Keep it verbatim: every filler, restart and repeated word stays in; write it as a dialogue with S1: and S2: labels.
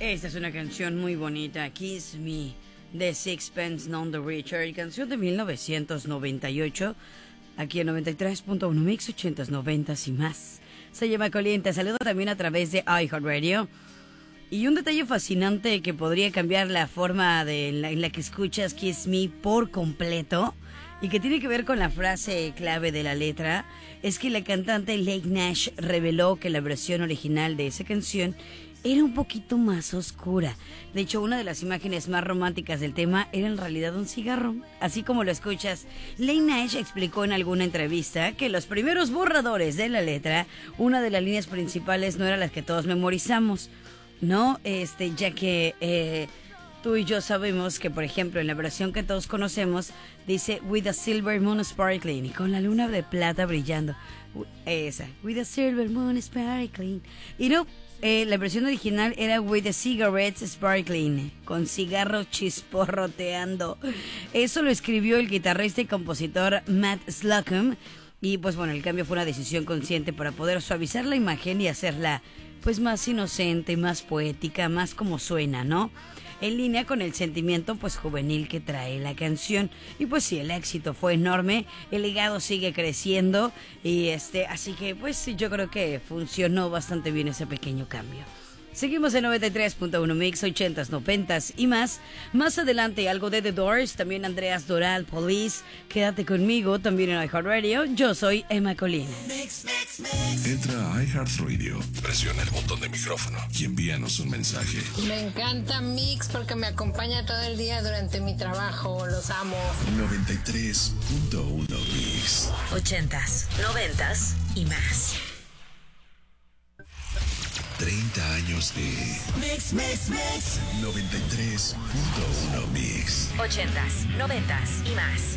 S1: Esta es una canción muy bonita, Kiss Me, de Sixpence None the Richer, canción de mil novecientos noventa y ocho, aquí en noventa y tres punto uno Mix, ochentas, noventas y más. Se llama Coliente, saludo también a través de iHeartRadio. Y un detalle fascinante que podría cambiar la forma de la, en la que escuchas Kiss Me por completo, y que tiene que ver con la frase clave de la letra, es que la cantante Lake Nash reveló que la versión original de esa canción era un poquito más oscura. De hecho, una de las imágenes más románticas del tema era en realidad un cigarro. Así como lo escuchas, Lake Nash explicó en alguna entrevista que los primeros borradores de la letra, una de las líneas principales no era las que todos memorizamos, ¿no? Este, ya que eh, tú y yo sabemos que, por ejemplo, en la versión que todos conocemos, dice With a silver moon sparkling, y con la luna de plata brillando. Esa, With a silver moon sparkling. Y no, eh, la versión original era With a cigarette sparkling, con cigarro chisporroteando. Eso lo escribió el guitarrista y compositor Matt Slocum. Y pues bueno, el cambio fue una decisión consciente para poder suavizar la imagen y hacerla pues más inocente, más poética, más como suena, ¿no? En línea con el sentimiento pues juvenil que trae la canción. Y pues sí, el éxito fue enorme, el legado sigue creciendo, y este, así que pues yo creo que funcionó bastante bien ese pequeño cambio. Seguimos en noventa y tres punto uno Mix, ochentas, noventas y más. Más adelante algo de The Doors, también Andreas Doral, Police. Quédate conmigo, también en iHeartRadio. Yo soy Emma Colina.
S2: Mix, mix, mix.
S3: Entra a iHeartRadio, presiona el botón de micrófono y envíanos un mensaje.
S4: Me encanta Mix porque me acompaña todo el día durante mi trabajo. Los amo.
S3: noventa y tres punto uno Mix.
S2: Ochentas, noventas y más.
S3: treinta años de
S2: Mix, mix, mix.
S3: noventa y tres punto uno Mix.
S2: Ochentas, noventas y más.